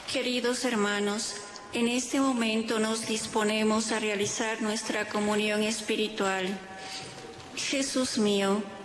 Queridos hermanos, en este momento nos disponemos a realizar nuestra comunión espiritual. Jesús mío,